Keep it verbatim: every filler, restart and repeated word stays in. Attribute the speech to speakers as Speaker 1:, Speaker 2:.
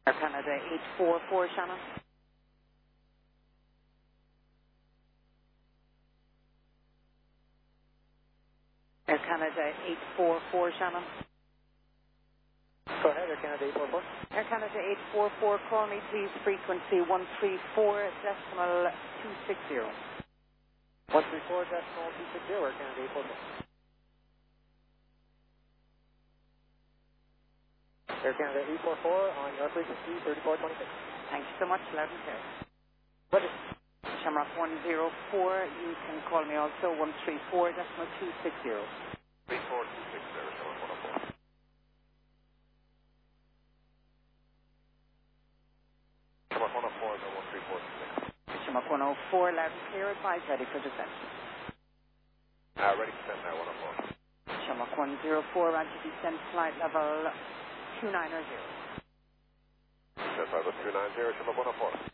Speaker 1: Air Canada eight four four, Shannon. Air Canada eight four four, Shannon.
Speaker 2: Go ahead, Air Canada eight four four.
Speaker 1: Air Canada eight four four, call me please, frequency one three four decimal two six zero.
Speaker 2: one three four decimal two six zero, Air Canada eight four four. Air Canada eight four four on your frequency thirty-four twenty-six.
Speaker 1: Thank you so much, loud and clear.
Speaker 2: Roger.
Speaker 1: Shamrock one zero four, you can call me also one three four decimal two six zero.
Speaker 3: three four two six zero, Shamrock one oh four. Shamrock one oh four, one three four two six.
Speaker 1: Shamrock one oh four, loud and clear, advise ready for descent.
Speaker 3: Uh, ready to send now, one oh four.
Speaker 1: Shamrock one zero four, roger descent, flight level two nine zero.
Speaker 3: Descent level two nine zero, Shamrock one oh four.